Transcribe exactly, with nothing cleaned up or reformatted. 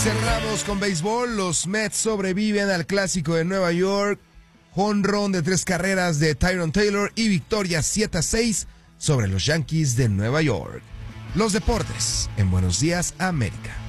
Cerramos con béisbol. Los Mets sobreviven al Clásico de Nueva York. Jonrón de tres carreras de Tyrone Taylor y victoria siete a seis sobre los Yankees de Nueva York. Los deportes en Buenos Días, América.